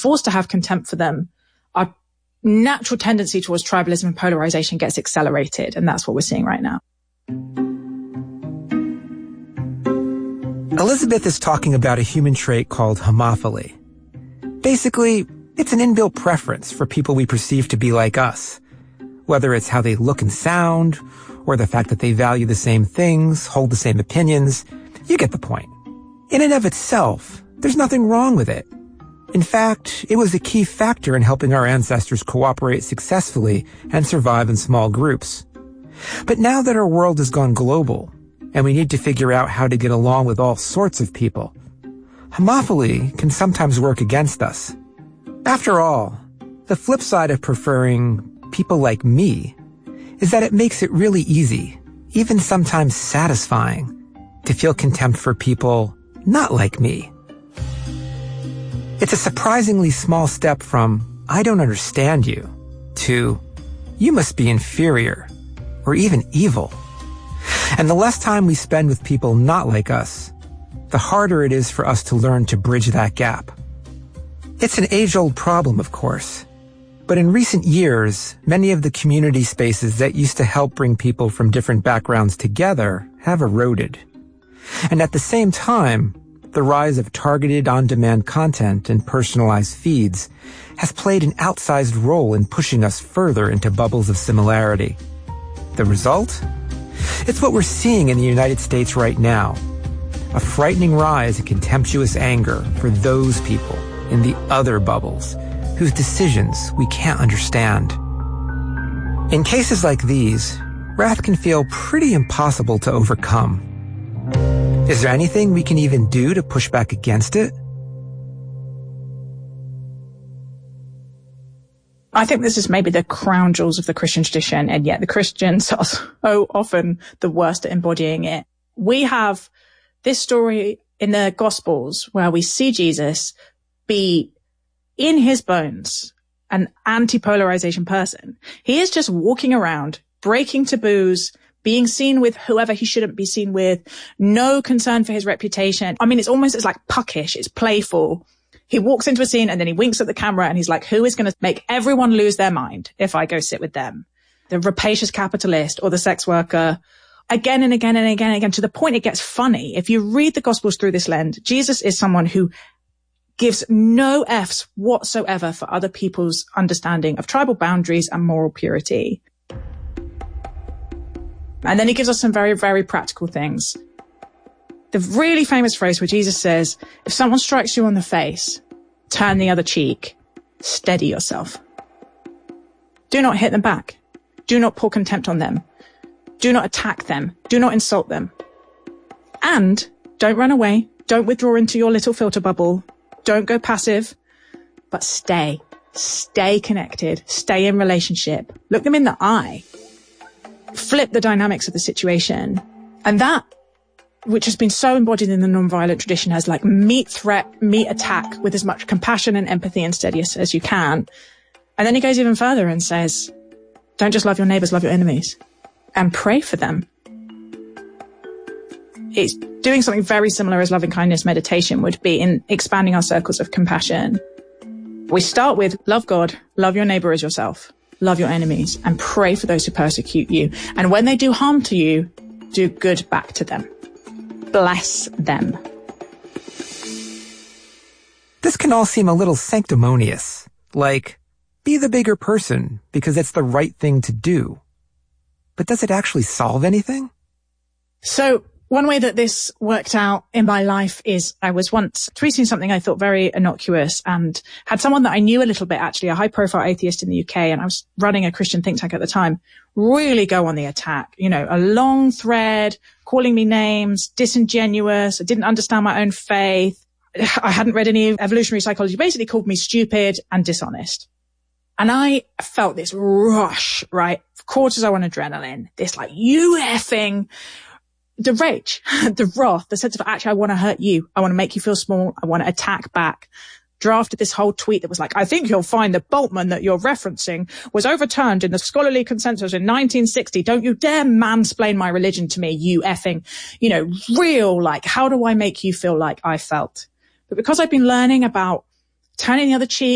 forced to have contempt for them, our natural tendency towards tribalism and polarization gets accelerated. And that's what we're seeing right now. Elizabeth is talking about a human trait called homophily. Basically, it's an inbuilt preference for people we perceive to be like us. Whether it's how they look and sound, or the fact that they value the same things, hold the same opinions, you get the point. In and of itself, there's nothing wrong with it. In fact, it was a key factor in helping our ancestors cooperate successfully and survive in small groups. But now that our world has gone global, and we need to figure out how to get along with all sorts of people, homophily can sometimes work against us. After all, the flip side of preferring people like me is that it makes it really easy, even sometimes satisfying, to feel contempt for people not like me. It's a surprisingly small step from, I don't understand you, to, you must be inferior, or even evil. And the less time we spend with people not like us, the harder it is for us to learn to bridge that gap. It's an age-old problem, of course. But in recent years, many of the community spaces that used to help bring people from different backgrounds together have eroded. And at the same time, the rise of targeted on-demand content and personalized feeds has played an outsized role in pushing us further into bubbles of similarity. The result? It's what we're seeing in the United States right now. A frightening rise in contemptuous anger for those people in the other bubbles whose decisions we can't understand. In cases like these, wrath can feel pretty impossible to overcome. Is there anything we can even do to push back against it? I think this is maybe the crown jewels of the Christian tradition, and yet the Christians are so often the worst at embodying it. We have this story in the Gospels where we see Jesus be in his bones an anti-polarization person. He is just walking around, breaking taboos, being seen with whoever he shouldn't be seen with, no concern for his reputation. I mean, it's like puckish, it's playful. He walks into a scene and then he winks at the camera and he's like, who is going to make everyone lose their mind if I go sit with them? The rapacious capitalist or the sex worker, again and again and again and again, to the point it gets funny. If you read the Gospels through this lens, Jesus is someone who gives no Fs whatsoever for other people's understanding of tribal boundaries and moral purity. And then he gives us some very, very practical things. The really famous phrase where Jesus says, if someone strikes you on the face, turn the other cheek, steady yourself. Do not hit them back. Do not pour contempt on them. Do not attack them. Do not insult them. And don't run away. Don't withdraw into your little filter bubble. Don't go passive, but stay connected, stay in relationship, look them in the eye, flip the dynamics of the situation. And that, which has been so embodied in the nonviolent tradition, has like meet threat, meet attack with as much compassion and empathy and steadiness as you can. And then he goes even further and says, don't just love your neighbors, love your enemies and pray for them. It's doing something very similar as loving kindness meditation would be in expanding our circles of compassion. We start with love God, love your neighbor as yourself, love your enemies, and pray for those who persecute you. And when they do harm to you, do good back to them. Bless them. This can all seem a little sanctimonious, like, be the bigger person because it's the right thing to do. But does it actually solve anything? So, one way that this worked out in my life is I was once tweeting something I thought very innocuous and had someone that I knew a little bit, actually, a high-profile atheist in the UK, and I was running a Christian think tank at the time, really go on the attack. You know, a long thread, calling me names, disingenuous, I didn't understand my own faith, I hadn't read any evolutionary psychology, basically called me stupid and dishonest. And I felt this rush, right? Cortisol and adrenaline, this like, you effing... The rage, the wrath, the sense of actually I want to hurt you. I want to make you feel small. I want to attack back. Drafted this whole tweet that was like, I think you'll find the Bultmann that you're referencing was overturned in the scholarly consensus in 1960. Don't you dare mansplain my religion to me, you effing, real, like, how do I make you feel like I felt? But because I've been learning about turning the other cheek,